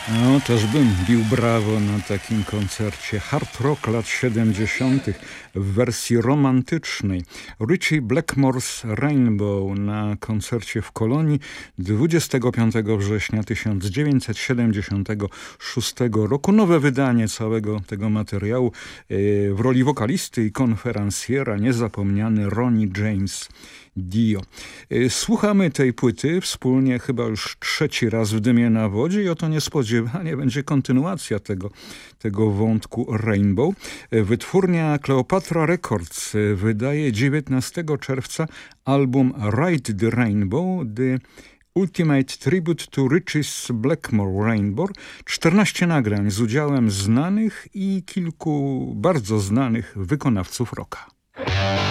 No, też bym bił brawo na takim koncercie. Hard rock lat 70. w wersji romantycznej. Ritchie Blackmore's Rainbow na koncercie w Kolonii 25 września 1976 roku. Nowe wydanie całego tego materiału w roli wokalisty i konferencjera niezapomniany Ronnie James Dio. Słuchamy tej płyty wspólnie chyba już trzeci raz w Dymie na wodzie i oto niespodziewanie będzie kontynuacja tego wątku Rainbow. Wytwórnia Cleopatra Records wydaje 19 czerwca album Ride the Rainbow, The Ultimate Tribute to Ritchie's Blackmore Rainbow. 14 nagrań z udziałem znanych i kilku bardzo znanych wykonawców rocka.